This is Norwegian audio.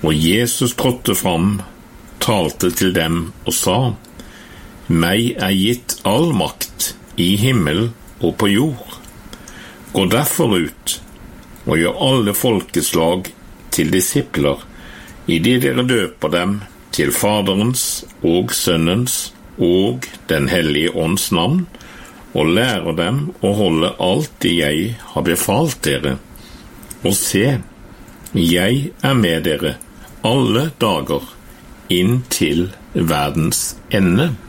Og Jesus trådte fram, talte til dem og sa: Meg er gitt all makt i himmel og på jord. Gå derfor ut og gjør alle folkeslag til disipler, i de dere døper dem til Faderens og Sønnens og Den hellige ånds navn, og lærer dem å holde alt det jeg har befalt dere. Og se, jeg er med dere alle dager inn til verdens ende.